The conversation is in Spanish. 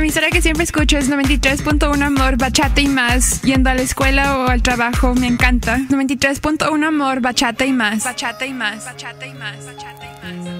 emisora que siempre escucho es 93.1 Amor, Bachata y más. Yendo a la escuela o al trabajo, me encanta. 93.1 Amor, Bachata y más. Bachata y más. Bachata y más. Bachata y más.